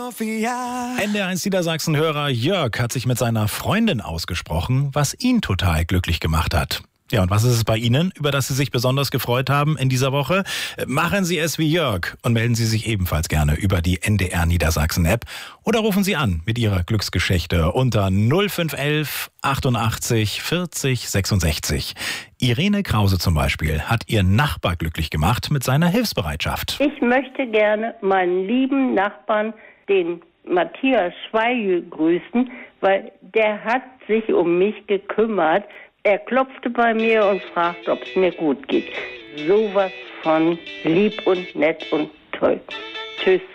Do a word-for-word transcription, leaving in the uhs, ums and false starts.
N D R eins Niedersachsen-Hörer Jörg hat sich mit seiner Freundin ausgesprochen, was ihn total glücklich gemacht hat. Ja, und was ist es bei Ihnen, über das Sie sich besonders gefreut haben in dieser Woche? Machen Sie es wie Jörg und melden Sie sich ebenfalls gerne über die N D R Niedersachsen-App oder rufen Sie an mit Ihrer Glücksgeschichte unter null fünf elf achtundachtzig vierzig sechsundsechzig. Irene Krause zum Beispiel hat ihren Nachbar glücklich gemacht mit seiner Hilfsbereitschaft. Ich möchte gerne meinen lieben Nachbarn, den Matthias Schweigel, grüßen, weil der hat sich um mich gekümmert. Er klopfte bei mir und fragt, ob es mir gut geht. Sowas von lieb und nett und toll. Tschüss.